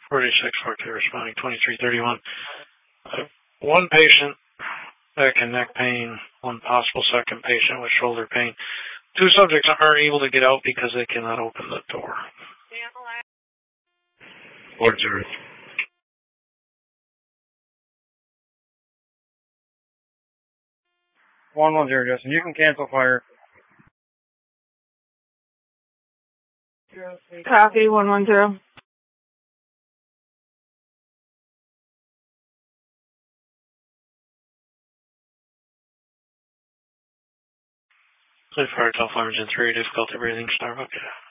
4642 responding 2331. One patient, neck and neck pain. One possible second patient with shoulder pain. Two subjects aren't able to get out because they cannot open the door. Order. 110, Justin. You can cancel fire. Copy, 110. Fire Telephone Engine 3, difficulty breathing, Starbuck.